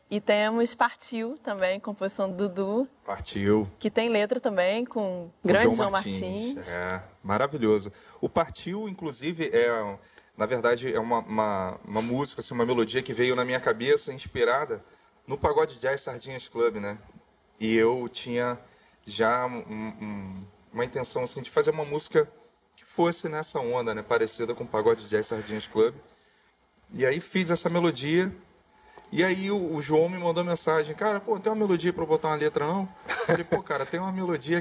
E temos Partiu também, composição do Dudu, Partiu. que tem letra também com O grande João Martins. É, maravilhoso. O Partiu, inclusive, na verdade, é uma música, assim, uma melodia que veio na minha cabeça, inspirada no Pagode Jazz Sardinhas Club, né? E eu tinha já uma intenção, assim, de fazer uma música que fosse nessa onda, né? Parecida com o Pagode Jazz Sardinhas Club. E aí fiz essa melodia. E aí o João me mandou mensagem, cara, pô, tem uma melodia pra eu botar uma letra, não? Eu falei, pô, cara, tem uma melodia